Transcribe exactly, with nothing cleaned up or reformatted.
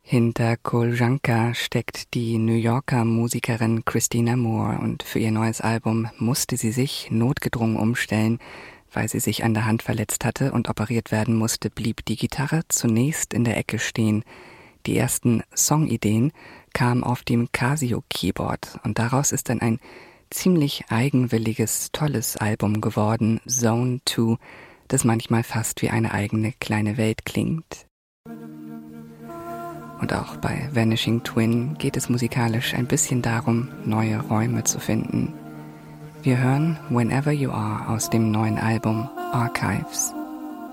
Hinter Koljanka steckt die New Yorker Musikerin Christina Moore und für ihr neues Album musste sie sich notgedrungen umstellen. Weil sie sich an der Hand verletzt hatte und operiert werden musste, blieb die Gitarre zunächst in der Ecke stehen. Die ersten Songideen kamen auf dem Casio-Keyboard und daraus ist dann ein ziemlich eigenwilliges, tolles Album geworden, Zone zwei, das manchmal fast wie eine eigene kleine Welt klingt. Und auch bei Vanishing Twin geht es musikalisch ein bisschen darum, neue Räume zu finden. Wir hören Whenever You Are aus dem neuen Album Archives.